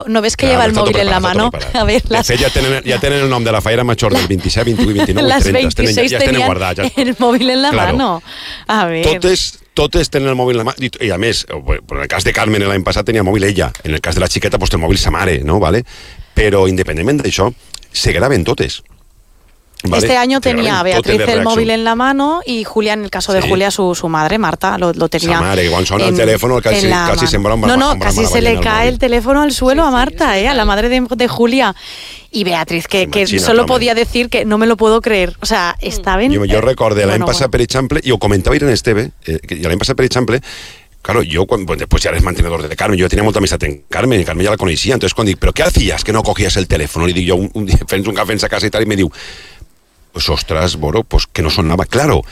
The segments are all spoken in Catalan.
¿No ves que lleva el móvil en la mano? A ver, de fet, ja tenen el nom de la Falla Major del 27, 28, 29 las i 30. 26 ja tenen guardats. el móvil en la mano. A ver. Totes tenen el mòbil en la mà. I a més, en el cas de Carmen l'any passat tenia mòbil ella. En el cas de la xiqueta, pues, té el mòbil sa mare, ¿no? ¿Vale? Però independentment d'això, se graven totes. ¿Vale? Este año tenía Beatriz el móvil en la mano y Julia, en el caso de Julia, su madre, Marta, lo tenía. Su madre, igual suena el teléfono, casi se embra un casi se le cae el teléfono al suelo a Marta, a la madre de Julia. Y Beatriz, que solo podía decir que no me lo puedo creer. O sea, està ben... Jo recordo l'any passat, per exemple, i ho comentava Irene Esteve, i l'any passat, per exemple, claro, yo después ya eres mantenedor de Carmen, yo tenía mucha amistad en Carmen, y Carmen ya la conocía, entonces cuando digo, ¿pero qué hacías que no cogías el teléfono? Le digo yo un día, fent un café en sa casa y tal, y me digo, pues ostras, Boro, pues que no sonaba. Claro,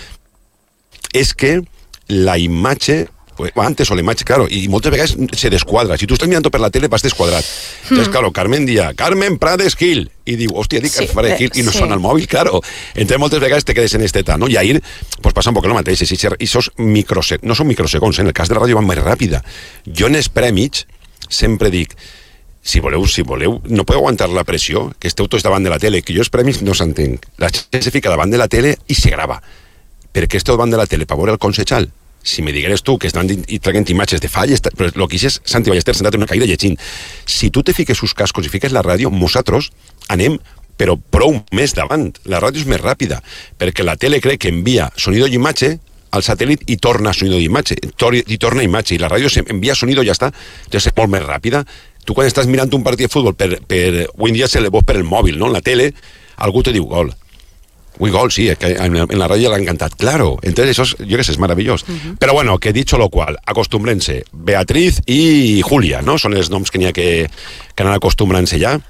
és que la imatge, antes o la imatge, claro, i moltes vegades se desquadra. Si tu estàs mirant per la tele vas desquadrat. Entonces, claro, Carmen dia, Carmen Prades Gil, i diu, hòstia, dic Prades Gil, i no sona el mòbil, claro. Entonces, moltes vegades te quedes en este età, no? I ahir, pues passa un poc el mateix, i esos no són microsegons, en el cas de la ràdio van més ràpida. Jo en els prèmits sempre dic, si voleu, no podeu aguantar la pressió, que esteu tots davant de la tele, que jo els premis no s'entenc. La gent se fica davant de la tele i se grava. Per què esteu davant de la tele? Per veure el consejal? Si me digueres tu que estan traient imatges de falles, però el que és Santi Ballester sentat en una caïda llegint. Si tu te fiques sus cascos i fiques la ràdio, nosaltres anem però prou més davant. La ràdio és més ràpida, perquè la tele crec que envia sonido i imatge al satèl·lit i torna sonido i imatge, i torna imatge, i la ràdio envia sonido i ja està. Entonces és molt més ràpida. Tu quan estàs mirant un partit de futbol, avui en dia se le veus per el mòbil, no? En la tele, algú te diu gol. Uy, gol, sí, que en la ràdio l'ha encantat. Claro, entonces eso, yo que sé, es maravillós. Pero bueno, que dicho lo cual, acostúmbrense. Beatriz y Julia, ¿no? Son els noms que n'hi ha que anar acostumbrant-se ja.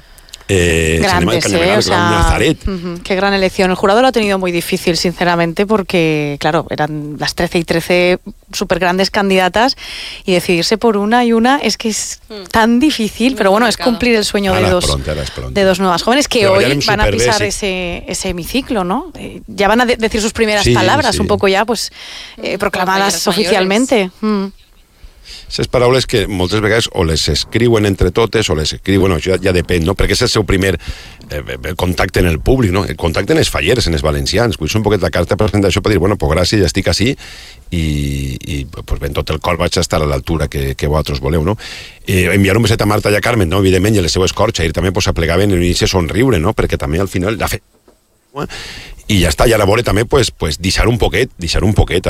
Grandes, o sea, qué gran elección. El jurado lo ha tenido muy difícil, sinceramente, porque, claro, eran las 13 y 13 súper grandes candidatas y decidirse por una y una es que es tan difícil, pero bueno, es cumplir el sueño de dos nuevas jóvenes que hoy van a pisar ese hemiciclo, ¿no? Ya van a decir sus primeras palabras, un poco ya, pues, proclamadas oficialmente. Ces paraules que moltes vegades o les escriuen entre totes o les escriuen, bueno, això ja depèn, no? Perquè és el seu primer contacte en el públic, no? El contacte en els fallers, en els valencians, vull ser un poquet la carta de presentació per dir, bueno, pues gràcies, ja estic així i pues ben tot el cor vaig estar a l'altura que vosaltres voleu, no? Enviar un beset a Marta i a Carmen, no? Evidentment, i a les seues corts, ahir també pues aplegaven en l'inici a somriure, no? Perquè també al final la fe... I ja està, i a la vora també pues deixar un poquet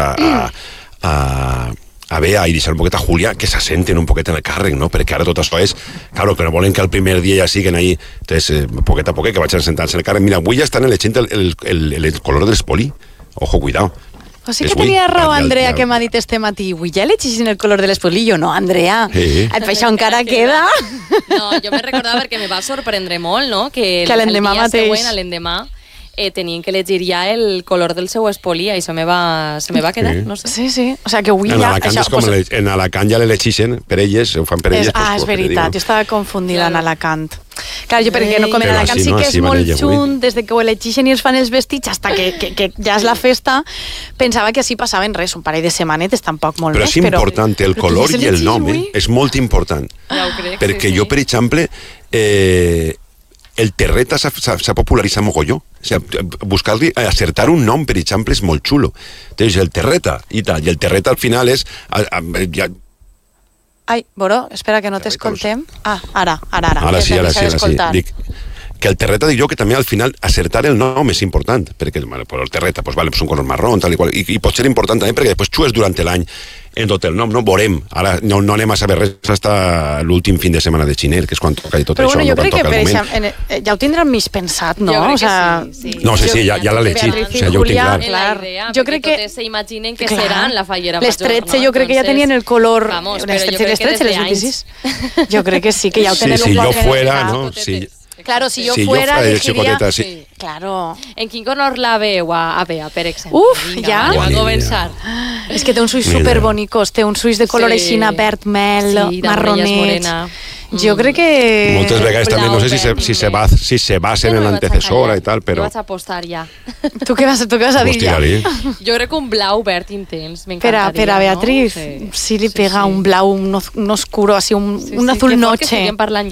a Bea i deixar un poquet a Julia que s'assenten un poquet en el càrrec, no? Perquè ara tot això és, claro, que no volen que el primer dia ja siguen ahí, entonces, poquet a poquet que vagin sentant-se en el càrrec. Mira, avui ja estan elegint el color del espoli. Ojo, cuidado. O sí que tenia raó Andrea que m'ha dit este matí, avui ja elegeixin el color de l'espolillo, no, Andrea? Per això encara queda. No, jo me recordava perquè me va sorprendre molt, no? Que el dia següent, a l'endemà, tenien que elegir ja el color del seu espoli i això se me va quedar, no sé. Sí, o sea que avui ja... En Alacant ja l'elegeixen per elles, ho fan per elles. És veritat, jo estava confundida en Alacant. Clar, jo perquè com en Alacant sí que és molt xunt, des que ho elegeixen i els fan els vestits, hasta que ja és la festa, pensava que així passaven res, un parell de setmanetes, tampoc molt més. Però és important el color i el nom, és molt important. Ja ho crec, perquè jo, per exemple, el Terreta s'ha popularitzat mogolló. O sigui, buscar-li, acertar un nom, per exemple, és molt xulo. Entonces, el Terreta i tal. I el Terreta al final és... Ai, Boro, espera que no t'escoltem. Ara. Ara sí. Dic que el Terreta, dic jo, que també al final acertar el nom és important, perquè el Terreta, pues vale, pues un color marró, tal i qual, i pot ser important també perquè després xues durant l'any en tot el nom, no? Veurem. Ara no anem a saber res fins l'últim fin de setmana de Xiner, que és quan toca i tot però això. Però bueno, jo crec que, per exemple, ja ho tindran més pensat, no? Jo crec que sí. No, sí, ja l'ha elegit. O sigui, jo ho tinc clar. Jo crec que totes s'imaginen que seran la fallera major. Les 13 jo crec que ja tenien el color... Les 13, les 26. Jo crec que sí, que ja ho tenen un bloc. Si jo fuera, no? Claro, si yo fuera, elegiría... Sí. Claro. En quin color la veu a Bea, per exemple? Ja va a començar. És que té uns ulls superbonicos, té uns ulls de color aixina, verd mel, marronet. Jo crec que... Moltes vegades també, no sé si se basen en l'antecessora i tal, però... Jo vaig apostar ja. Tu què vas a dir ja? Jo crec que un blau verd intens, m'encantaria. Pero a Beatriz, sí le pega un blau, un oscuro, así un azul noche. Que seguim parlant